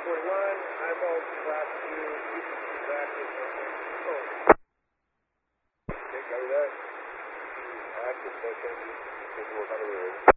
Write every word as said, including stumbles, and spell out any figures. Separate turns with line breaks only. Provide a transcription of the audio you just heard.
forty-one, eyeball class two, active. Oh. Okay, copy that. Active session. Take work on the road.